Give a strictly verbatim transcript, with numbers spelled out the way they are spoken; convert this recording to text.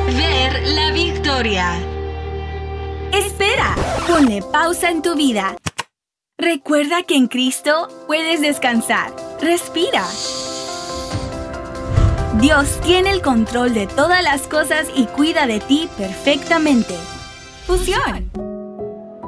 Ver la victoria. Espera, ponle pausa en tu vida. Recuerda que en Cristo puedes descansar. Respira. Dios tiene el control de todas las cosas y cuida de ti perfectamente. Fusión.